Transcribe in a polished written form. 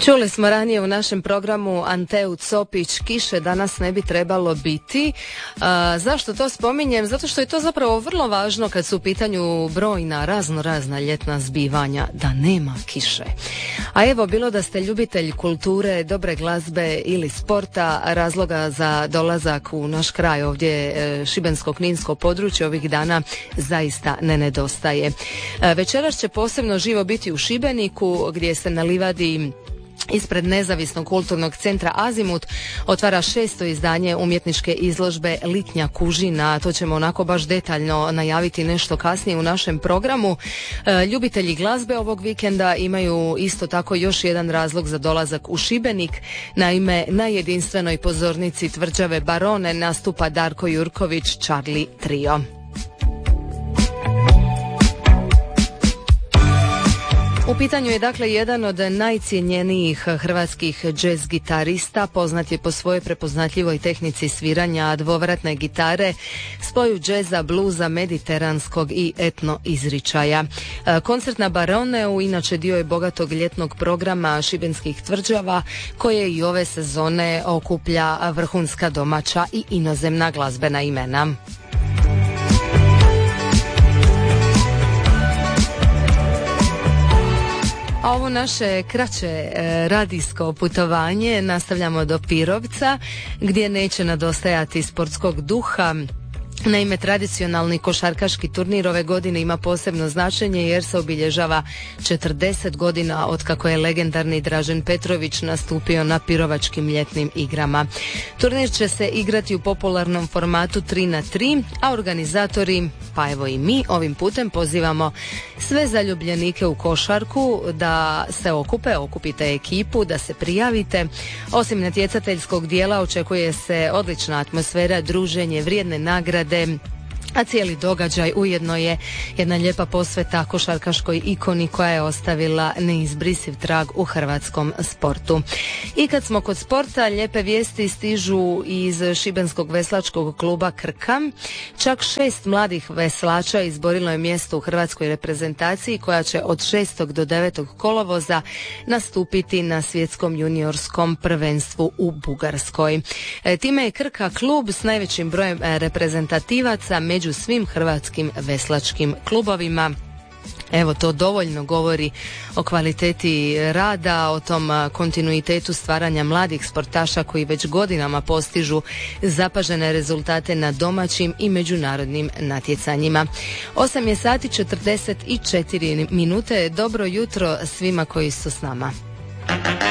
Čuli smo ranije u našem programu Anteu Copić, kiše danas ne bi trebalo biti. Zašto to spominjem? Zato što je to zapravo vrlo važno kad su u pitanju brojna razna ljetna zbivanja, da nema kiše. A evo, bilo da ste ljubitelj kulture, dobre glazbe ili sporta, razloga za dolazak u naš kraj, ovdje šibensko-kninsko područje, ovih dana zaista ne nedostaje. Večeras će posebno živo biti u Šibeniku, gdje se na livadi ispred nezavisnog kulturnog centra Azimut otvara 6. izdanje umjetničke izložbe Litnja kužina. To ćemo onako baš detaljno najaviti nešto kasnije u našem programu. Ljubitelji glazbe ovog vikenda imaju isto tako još jedan razlog za dolazak u Šibenik. Naime, na jedinstvenoj pozornici tvrđave Barone nastupa Darko Jurković Charlie Trio. U pitanju je dakle jedan od najcjenjenijih hrvatskih džez gitarista, poznat je po svojoj prepoznatljivoj tehnici sviranja dvovratne gitare, spoju džeza, bluza, mediteranskog i etno izričaja. Koncert na Baroneu inače dio je bogatog ljetnog programa šibenskih tvrđava, koje i ove sezone okuplja vrhunska domaća i inozemna glazbena imena. A ovo naše kraće radijsko putovanje nastavljamo do Pirovca, gdje neće nedostajati sportskog duha. Naime, tradicionalni košarkaški turnir ove godine ima posebno značenje jer se obilježava 40 godina od kako je legendarni Dražen Petrović nastupio na Pirovačkim ljetnim igrama. Turnir će se igrati u popularnom formatu 3-3, a organizatori, pa evo i mi, ovim putem pozivamo sve zaljubljenike u košarku da se okupite ekipu, da se prijavite. Osim natjecateljskog dijela očekuje se odlična atmosfera, druženje, vrijedne nagrade, a cijeli događaj ujedno je jedna lijepa posveta košarkaškoj ikoni koja je ostavila neizbrisiv trag u hrvatskom sportu. I kad smo kod sporta, lijepe vijesti stižu iz šibenskog veslačkog kluba Krka. Čak 6 mladih veslača izborilo je mjesto u hrvatskoj reprezentaciji koja će od 6. do 9. kolovoza nastupiti na svjetskom juniorskom prvenstvu u Bugarskoj. Time je Krka klub s najvećim brojem reprezentativaca među svim hrvatskim veslačkim klubovima. Evo, to dovoljno govori o kvaliteti rada, o tom kontinuitetu stvaranja mladih sportaša koji već godinama postižu zapažene rezultate na domaćim i međunarodnim natjecanjima. 8 je sati 44 minute. Dobro jutro svima koji su s nama.